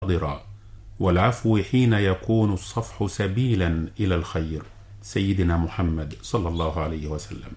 المقدرة، والعفو حين يكون الصفح سبيلا إلى الخير، سيدنا محمد صلى الله عليه وسلم.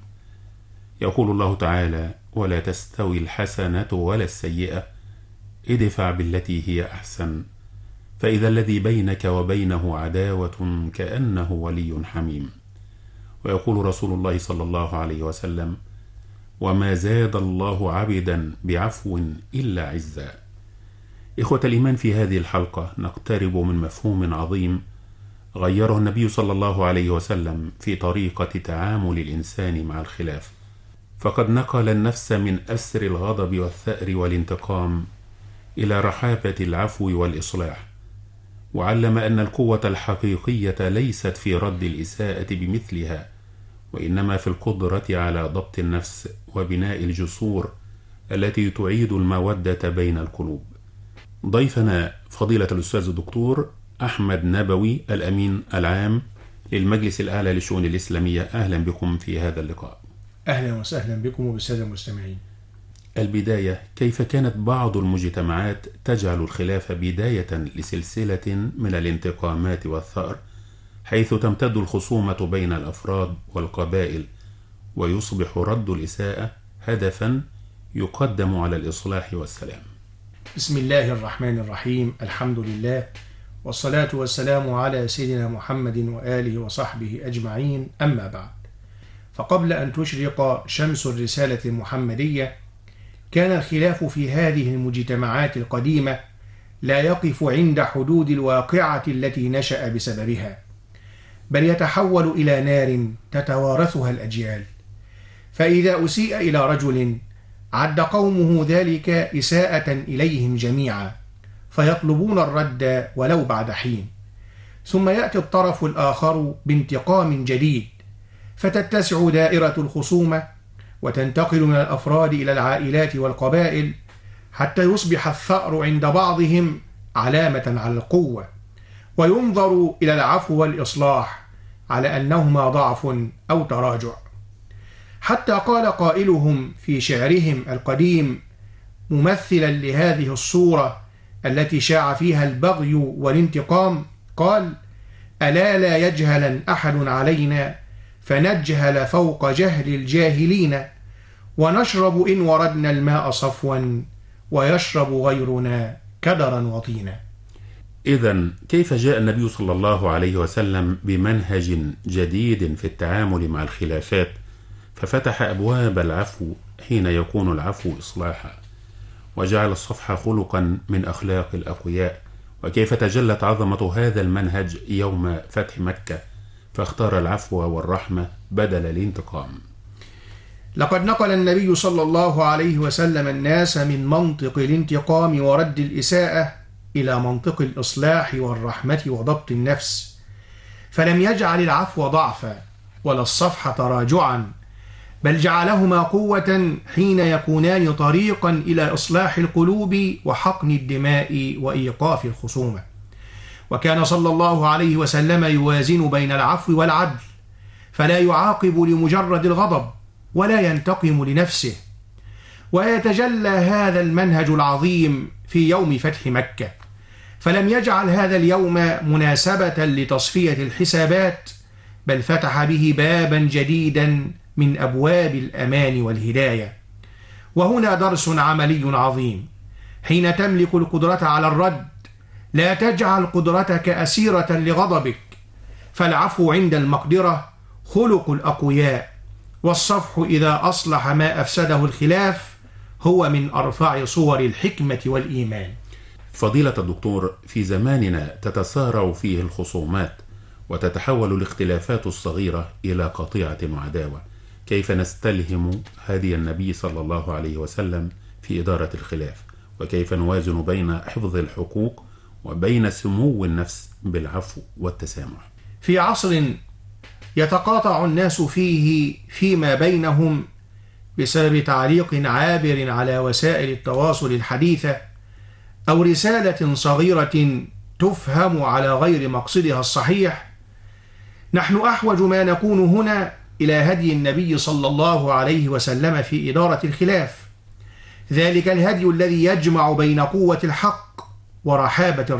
يقول الله تعالى: ولا تستوي الحسنة ولا السيئة ادفع بالتي هي أحسن فإذا الذي بينك وبينه عداوة كأنه ولي حميم. ويقول رسول الله صلى الله عليه وسلم: وما زاد الله عبدا بعفو إلا عزا. إخوة الإيمان، في هذه الحلقة نقترب من مفهوم عظيم غيره النبي صلى الله عليه وسلم في طريقة تعامل الإنسان مع الخلاف، فقد نقل النفس من أسر الغضب والثأر والانتقام إلى رحابة العفو والإصلاح، وعلم أن القوة الحقيقية ليست في رد الإساءة بمثلها، وإنما في القدرة على ضبط النفس وبناء الجسور التي تعيد المودة بين القلوب. ضيفنا فضيلة الأستاذ الدكتور أحمد نبوي، الأمين العام للمجلس الأعلى للشؤون الإسلامية. أهلا بكم في هذا اللقاء. أهلا وسهلا بكم وبالسادة المستمعين. البداية: كيف كانت بعض المجتمعات تجعل الخلاف بداية لسلسلة من الانتقامات والثأر، حيث تمتد الخصومة بين الأفراد والقبائل، ويصبح رد الإساءة هدفا يقدم على الإصلاح والسلام؟ بسم الله الرحمن الرحيم. الحمد لله، والصلاة والسلام على سيدنا محمد وآله وصحبه أجمعين. أما بعد، فقبل أن تشرق شمس الرسالة المحمدية، كان الخلاف في هذه المجتمعات القديمة لا يقف عند حدود الواقعة التي نشأ بسببها، بل يتحول إلى نار تتوارثها الأجيال. فإذا أسيء إلى رجل عد قومه ذلك إساءة إليهم جميعا، فيطلبون الرد ولو بعد حين، ثم يأتي الطرف الآخر بانتقام جديد، فتتسع دائرة الخصومة وتنتقل من الأفراد إلى العائلات والقبائل، حتى يصبح الثأر عند بعضهم علامة على القوة، وينظر إلى العفو والإصلاح على أنهما ضعف أو تراجع، حتى قال قائلهم في شعرهم القديم ممثلا لهذه الصورة التي شاع فيها البغي والانتقام، قال: ألا لا يجهلا أحد علينا فنجهل فوق جهل الجاهلين، ونشرب إن وردنا الماء صفوا ويشرب غيرنا كدرا وطينا. إذن كيف جاء النبي صلى الله عليه وسلم بمنهج جديد في التعامل مع الخلافات، ففتح أبواب العفو حين يكون العفو إصلاحا، وجعل الصفح خلقا من أخلاق الأقوياء؟ وكيف تجلت عظمة هذا المنهج يوم فتح مكة، فاختار العفو والرحمة بدل الانتقام؟ لقد نقل النبي صلى الله عليه وسلم الناس من منطق الانتقام ورد الإساءة إلى منطق الإصلاح والرحمة وضبط النفس، فلم يجعل العفو ضعفا ولا الصفح تراجعا، بل جعلهما قوة حين يكونان طريقا إلى إصلاح القلوب وحقن الدماء وإيقاف الخصومة. وكان صلى الله عليه وسلم يوازن بين العفو والعدل، فلا يعاقب لمجرد الغضب ولا ينتقم لنفسه. ويتجلى هذا المنهج العظيم في يوم فتح مكة، فلم يجعل هذا اليوم مناسبة لتصفية الحسابات، بل فتح به بابا جديدا من أبواب الأمان والهداية. وهنا درس عملي عظيم: حين تملك القدرة على الرد لا تجعل قدرتك أسيرة لغضبك، فالعفو عند المقدرة خلق الأقوياء، والصفح إذا أصلح ما أفسده الخلاف هو من أرفع صور الحكمة والإيمان. فضيلة الدكتور، في زماننا تتسارع فيه الخصومات وتتحول الاختلافات الصغيرة إلى قطيعة وعداوة، كيف نستلهم هدي النبي صلى الله عليه وسلم في إدارة الخلاف، وكيف نوازن بين حفظ الحقوق وبين سمو النفس بالعفو والتسامح؟ في عصر يتقاطع الناس فيه فيما بينهم بسبب تعليق عابر على وسائل التواصل الحديثة أو رسالة صغيرة تفهم على غير مقصدها الصحيح، نحن أحوج ما نكون هنا إلى هدي النبي صلى الله عليه وسلم في إدارة الخلاف، ذلك الهدي الذي يجمع بين قوة الحق ورحابة